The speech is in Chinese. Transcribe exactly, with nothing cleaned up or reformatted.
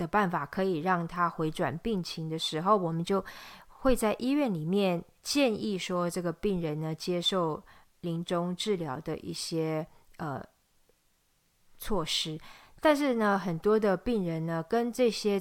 的办法可以让他回转病情的时候，我们就会在医院里面建议说这个病人呢接受临终治疗的一些呃措施。但是呢，很多的病人呢跟这些